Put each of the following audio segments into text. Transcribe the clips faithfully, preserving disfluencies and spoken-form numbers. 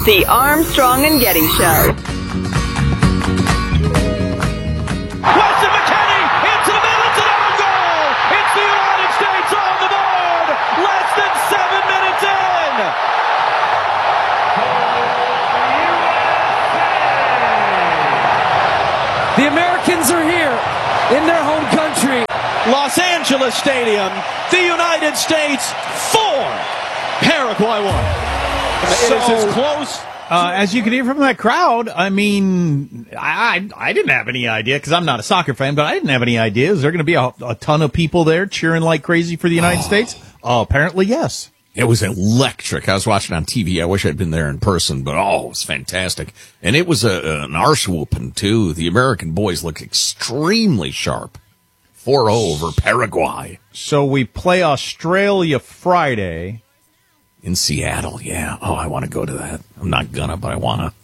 The Armstrong and Getty Show. Weston McKennie into the middle, it's an own goal! It's the United States on the board! Less than seven minutes in! The Americans are here in their home country. Los Angeles Stadium, the United States four, Paraguay one. It So, is as close. Uh, as you can hear from that crowd, I mean, I I, I didn't have any idea, because I'm not a soccer fan, but I didn't have any idea. Is there going to be a, a ton of people there cheering like crazy for the United oh. States? Uh, apparently, yes. It was electric. I was watching on T V. I wish I'd been there in person, but oh, it was fantastic. And it was a, an arse whooping, too. The American boys looked extremely sharp. four oh over Paraguay. So we play Australia Friday. In Seattle, yeah. Oh, I want to go to that. I'm not gonna, but I want to.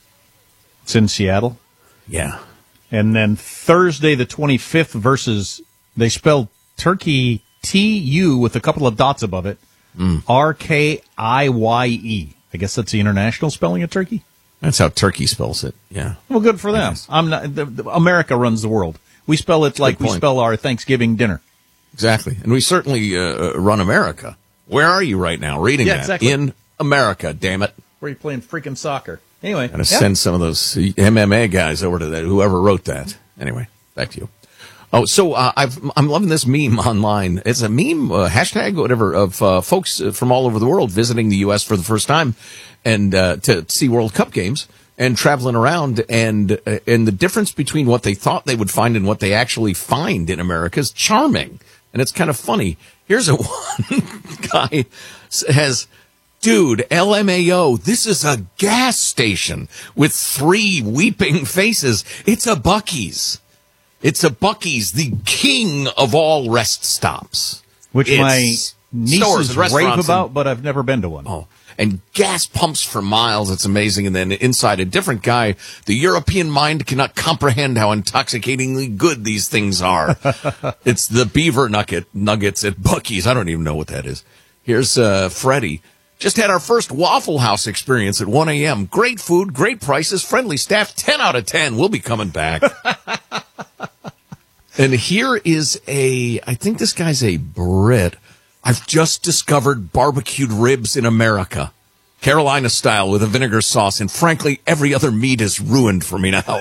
It's in Seattle? Yeah. And then Thursday the twenty-fifth versus, they spelled Turkey T U with a couple of dots above it. Mm. R K I Y E. I guess that's the international spelling of Turkey? That's how Turkey spells it, yeah. Well, good for them. I'm not. The, the, America runs the world. We spell it like we spell our Thanksgiving dinner. Exactly. And we certainly uh, run America. Where are you right now reading yeah, that? Exactly. In America, damn it. Where are you playing freaking soccer? Anyway. I'm going to yeah. send some of those M M A guys over to that, whoever wrote that. Anyway, back to you. Oh, so uh, I've, I'm loving this meme online. It's a meme, uh, hashtag, whatever, of uh, folks from all over the world visiting the U S for the first time and uh, to see World Cup games and traveling around. And, uh, and the difference between what they thought they would find and what they actually find in America is charming. And it's kind of funny. Here's a one guy has, dude, L M A O, this is a gas station with three weeping faces. It's a Buc-ee's. It's a Buc-ee's, the king of all rest stops. Which it's my nieces rave about, and, but I've never been to one. Oh, and gas pumps for miles. It's amazing. And then inside, a different guy. The European mind cannot comprehend how intoxicatingly good these things are. It's the beaver nugget nuggets at Buc-ee's. I don't even know what that is. Here's uh, Freddie. Just had our first Waffle House experience at one a.m. Great food, great prices, friendly staff, ten out of ten. We'll be coming back. And here is a, I think this guy's a Brit. I've just discovered barbecued ribs in America. Carolina style with a vinegar sauce. And frankly, every other meat is ruined for me now.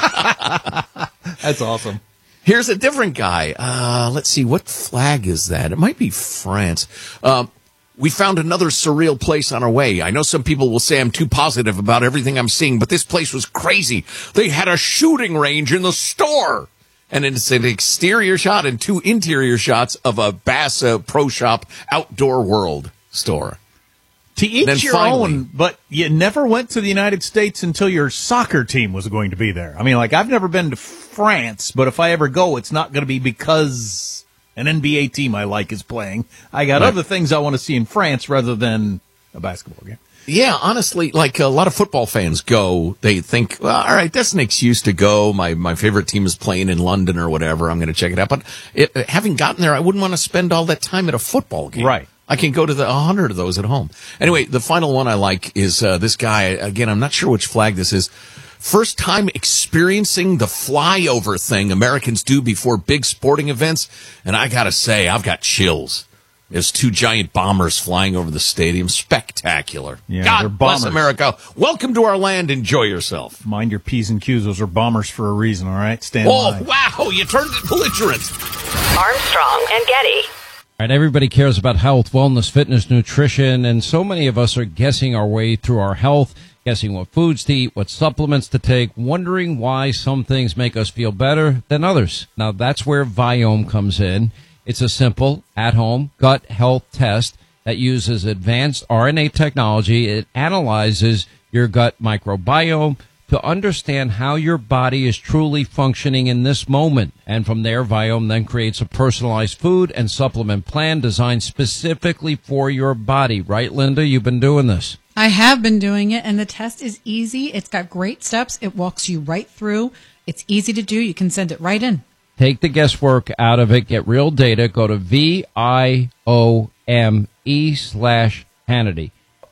That's awesome. Here's a different guy. Uh, let's see. What flag is that? It might be France. Um, we found another surreal place on our way. I know some people will say I'm too positive about everything I'm seeing, but this place was crazy. They had a shooting range in the store. And it's an exterior shot and two interior shots of a Bass uh, Pro Shop Outdoor World store. To each your finally, own, but you never went to the United States until your soccer team was going to be there. I mean, like, I've never been to France, but if I ever go, it's not going to be because an N B A team I like is playing. I got right. other things I want to see in France rather than a basketball game. Yeah, honestly, like a lot of football fans go, they think, well, all right, that's an excuse to go. My my favorite team is playing in London or whatever. I'm going to check it out. But it, having gotten there, I wouldn't want to spend all that time at a football game. Right. I can go to the one hundred of those at home. Anyway, the final one I like is uh, this guy. Again, I'm not sure which flag this is. First time experiencing the flyover thing Americans do before big sporting events. And I got to say, I've got chills. There's two giant bombers flying over the stadium. Spectacular. Yeah, God bless America. Welcome to our land. Enjoy yourself. Mind your P's and Q's. Those are bombers for a reason, all right? Stand Oh, by. wow. You turned it belligerent. Armstrong and Getty. All right, everybody cares about health, wellness, fitness, nutrition, and so many of us are guessing our way through our health, guessing what foods to eat, what supplements to take, wondering why some things make us feel better than others. Now, that's where Viome comes in. It's a simple, at-home gut health test that uses advanced R N A technology. It analyzes your gut microbiome to understand how your body is truly functioning in this moment. And from there, Viome then creates a personalized food and supplement plan designed specifically for your body. Right, Linda? You've been doing this. I have been doing it, and the test is easy. It's got great steps. It walks you right through. It's easy to do. You can send it right in. Take the guesswork out of it. Get real data. Go to V I O M E slash Hannity.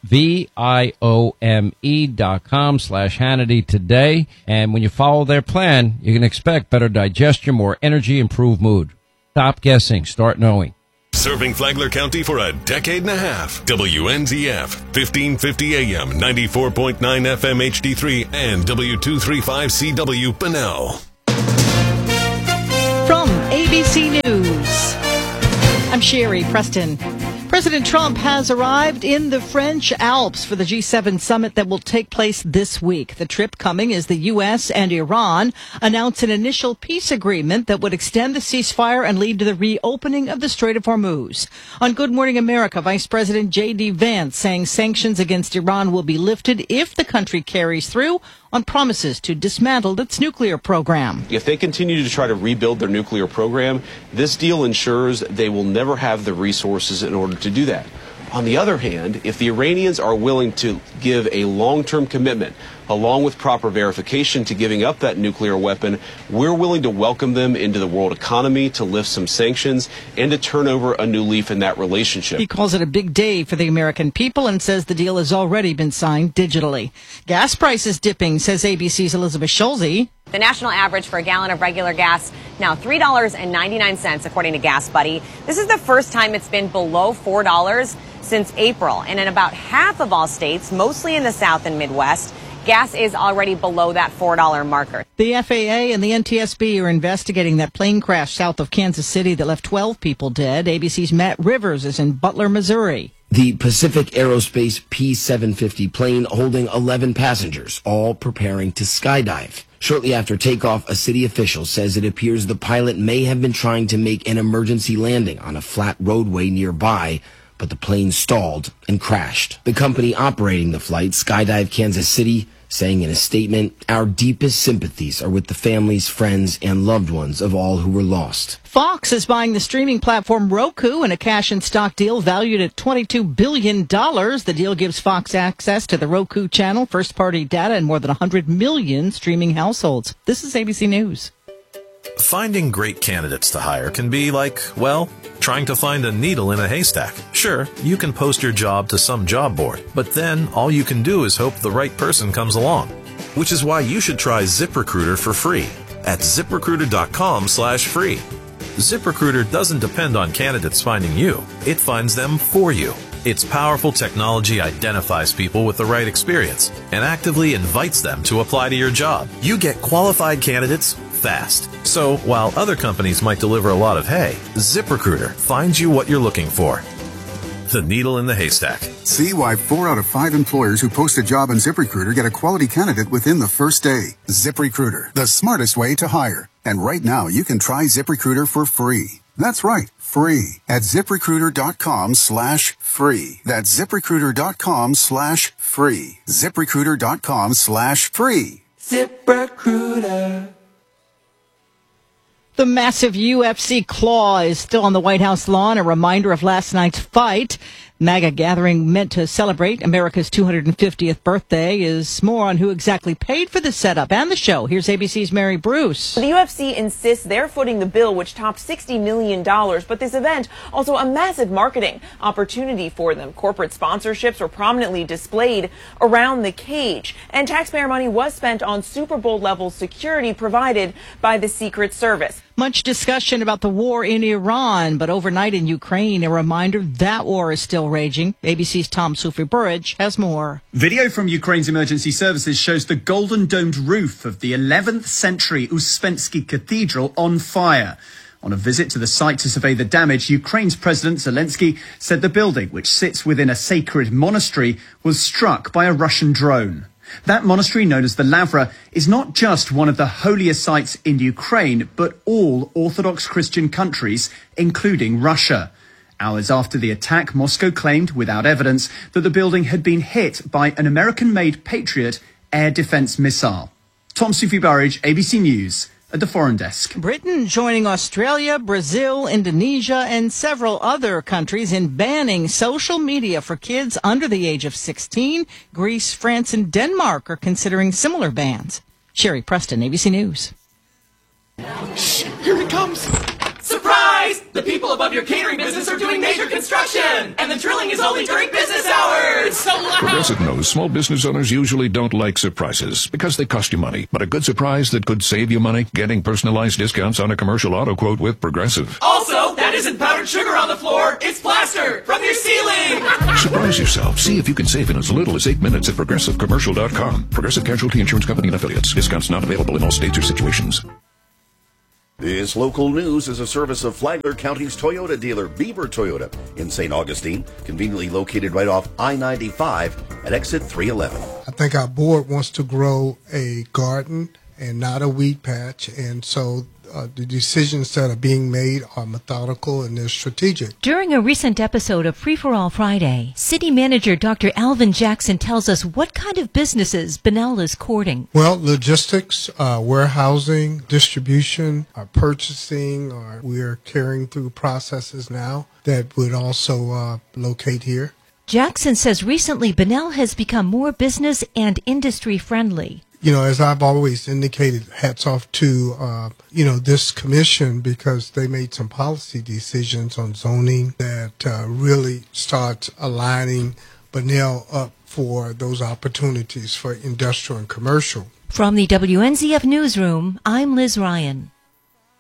V I O M E dot com slash Hannity today. And when you follow their plan, you can expect better digestion, more energy, improved mood. Stop guessing. Start knowing. Serving Flagler County for a decade and a half. W N Z F, fifteen fifty A M, ninety-four point nine F M H D three, and W two thirty-five C W Bunnell. From A B C News, I'm Sherry Preston. President Trump has arrived in the French Alps for the G seven summit that will take place this week. The trip coming as the U S and Iran announce an initial peace agreement that would extend the ceasefire and lead to the reopening of the Strait of Hormuz. On Good Morning America, Vice President J D Vance saying sanctions against Iran will be lifted if the country carries through on promises to dismantle its nuclear program. If they continue to try to rebuild their nuclear program, this deal ensures they will never have the resources in order to do that. On the other hand, if the Iranians are willing to give a long-term commitment, along with proper verification to giving up that nuclear weapon, we're willing to welcome them into the world economy, to lift some sanctions, and to turn over a new leaf in that relationship. He calls it a big day for the American people and says the deal has already been signed digitally. Gas prices dipping, says A B C's Elizabeth Schulze. The national average for a gallon of regular gas now three dollars and ninety-nine cents, according to Gas Buddy. This is the first time it's been below four dollars since April. And in about half of all states, mostly in the South and Midwest, gas is already below that four dollar marker. The F A A and the N T S B are investigating that plane crash south of Kansas City that left twelve people dead. A B C's Matt Rivers is in Butler, Missouri. The Pacific Aerospace P seven fifty plane holding eleven passengers, all preparing to skydive. Shortly after takeoff, a city official says it appears the pilot may have been trying to make an emergency landing on a flat roadway nearby, but the plane stalled and crashed. The company operating the flight, Skydive Kansas City, saying in a statement, "Our deepest sympathies are with the families, friends, and loved ones of all who were lost." Fox is buying the streaming platform Roku in a cash and stock deal valued at twenty-two billion dollars. The deal gives Fox access to the Roku channel, first-party data, and more than one hundred million streaming households. This is A B C News. Finding great candidates to hire can be like, well, trying to find a needle in a haystack. Sure, you can post your job to some job board, but then all you can do is hope the right person comes along. Which is why you should try ZipRecruiter for free at ZipRecruiter.com slash free. ZipRecruiter doesn't depend on candidates finding you. It finds them for you. Its powerful technology identifies people with the right experience and actively invites them to apply to your job. You get qualified candidates fast. So while other companies might deliver a lot of hay, ZipRecruiter finds you what you're looking for. The needle in the haystack. See why four out of five employers who post a job on ZipRecruiter get a quality candidate within the first day. ZipRecruiter, the smartest way to hire. And right now, you can try ZipRecruiter for free. That's right, free. At ZipRecruiter.com slash free. That's ZipRecruiter.com slash free. ZipRecruiter.com slash free. ZipRecruiter. The massive U F C claw is still on the White House lawn, a reminder of last night's fight. MAGA gathering meant to celebrate America's two hundred fiftieth birthday is more on who exactly paid for the setup and the show. Here's A B C's Mary Bruce. The U F C insists they're footing the bill, which topped sixty million dollars. But this event, also a massive marketing opportunity for them. Corporate sponsorships were prominently displayed around the cage. And taxpayer money was spent on Super Bowl level security provided by the Secret Service. Much discussion about the war in Iran, but overnight in Ukraine, a reminder that war is still raging. A B C's Tom Sufi-Burridge has more. Video from Ukraine's emergency services shows the golden domed roof of the eleventh century Uspensky Cathedral on fire. On a visit to the site to survey the damage, Ukraine's President Zelensky said the building, which sits within a sacred monastery, was struck by a Russian drone. That monastery, known as the Lavra, is not just one of the holiest sites in Ukraine, but all Orthodox Christian countries, including Russia. Hours after the attack, Moscow claimed, without evidence, that the building had been hit by an American-made Patriot air defense missile. Tom Sufi-Burridge, A B C News, at the Foreign Desk. Britain joining Australia, Brazil, Indonesia, and several other countries in banning social media for kids under the age of sixteen. Greece, France, and Denmark are considering similar bans. Sherry Preston, A B C News. Shh, here it comes. Surprise! Surprise! The people above your catering business are doing major construction, and the drilling is only during business hours. It's so loud. Progressive knows small business owners usually don't like surprises because they cost you money. But a good surprise that could save you money, getting personalized discounts on a commercial auto quote with Progressive. Also, that isn't powdered sugar on the floor. It's plaster from your ceiling. Surprise yourself. See if you can save in as little as eight minutes at progressive commercial dot com. Progressive Casualty Insurance Company and affiliates. Discounts not available in all states or situations. This local news is a service of Flagler County's Toyota dealer, Beaver Toyota, in Saint Augustine, conveniently located right off I ninety-five at exit three eleven. I think our board wants to grow a garden and not a weed patch, and so uh, the decisions that are being made are methodical and they're strategic. During a recent episode of Free for All Friday, City Manager Doctor Alvin Jackson tells us what kind of businesses Bunnell is courting. Well, logistics, uh, warehousing, distribution, uh, purchasing, or we're carrying through processes now that would also uh, locate here. Jackson says recently Bunnell has become more business and industry friendly. You know, as I've always indicated, hats off to, uh, you know, this commission because they made some policy decisions on zoning that uh, really start aligning Bunnell up for those opportunities for industrial and commercial. From the W N Z F Newsroom, I'm Liz Ryan.